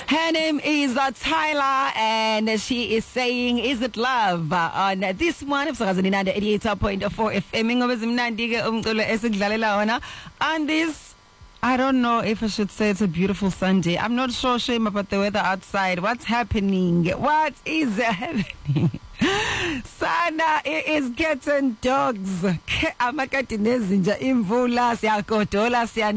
Her name is Tyler, and she is saying, "Is it love?" On this one, episode 88.4 FM. And this, I don't know if I should say it's a beautiful Sunday. I'm not so sure about the weather outside. What's happening? What is happening? Sana, it is getting dogs. Amakati nezinja imvula siyakodola